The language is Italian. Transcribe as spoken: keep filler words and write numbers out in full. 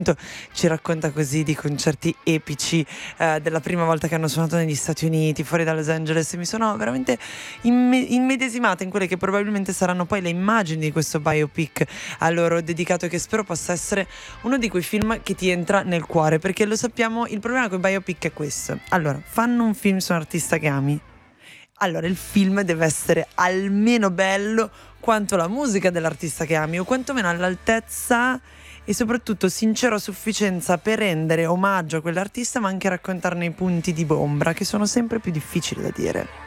ci racconta così di concerti epici, eh, della prima volta che hanno suonato negli Stati Uniti, fuori da Los Angeles, e mi sono veramente imme- immedesimata in quelle che probabilmente saranno poi le immagini di questo biopic a loro dedicato, che spero possa essere uno di quei film che ti entra nel cuore, perché lo sappiamo, il problema con i biopic è questo: allora, fanno un film su un artista che ami, allora il film deve essere almeno bello quanto la musica dell'artista che ami, o quantomeno all'altezza e soprattutto sincero a sufficienza per rendere omaggio a quell'artista, ma anche raccontarne i punti di ombra, che sono sempre più difficili da dire.